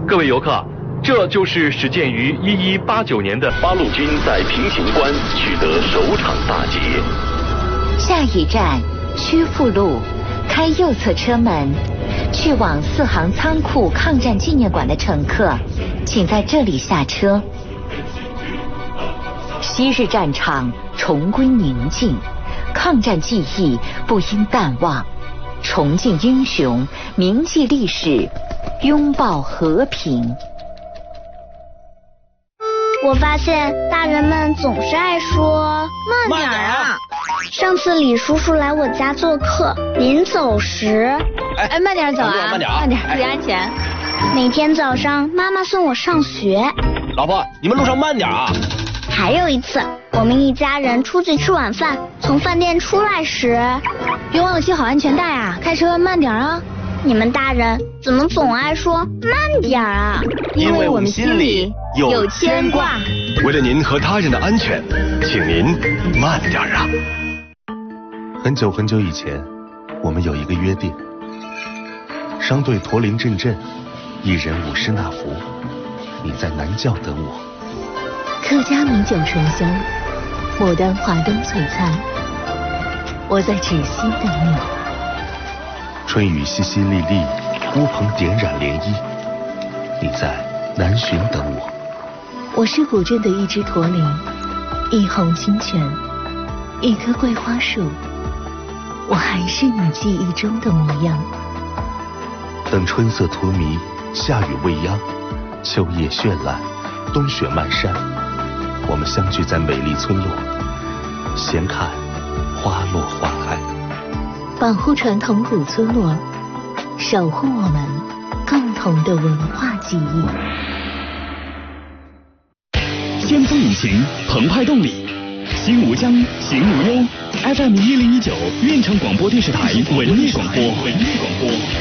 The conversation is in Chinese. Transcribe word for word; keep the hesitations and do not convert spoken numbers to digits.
各位游客，这就是始建于一一八九年的八路军在平型关取得首场大捷。 下一站曲阜路，开右侧车门，去往四行仓库抗战纪念馆的乘客，请在这里下车。昔日战场重归宁静，抗战记忆不应淡忘，重敬英雄，铭记历史，拥抱和平。 我发现大人们总是爱说慢点啊。上次李叔叔来我家做客，临走时， 哎，慢点走啊， 慢点， 慢点，注意安全。 每天早上妈妈送我上学。 老婆，你们路上慢点啊。 还有一次，我们一家人出去吃晚饭，从饭店出来时， 别忘了系好安全带啊，开车慢点啊。 你们大人怎么总爱说慢点啊？ 因为我们心里有牵挂。 为了您和他人的安全，请您慢点啊。 很久很久以前，我们有一个约定：商队驼铃阵阵，一人舞狮那福。你在南窖等我。 客家米酒醇香，牡丹华灯璀璨。我在芷溪等你。 春雨淅淅沥沥，乌篷点染涟漪。你在南浔等我。 我是古镇的一只驼铃，一泓清泉，一棵桂花树。我还是你记忆中的模样。 等春色荼蘼，夏雨未央，秋叶绚烂，冬雪漫山。我们相聚在美丽村落，闲看花落花开。 保护传统古村落，守护我们共同的文化记忆。 先锋引擎，澎湃动力，心无疆，行无忧。F M 一零一九，运城广播电视台文艺广播，文艺广播。